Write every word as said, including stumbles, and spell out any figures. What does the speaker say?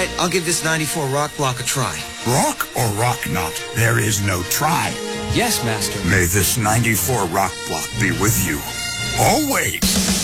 right, I'll give this ninety-four rock block a try. Rock or rock not, there is no try. Yes, Master. May this ninety-four rock block be with you always.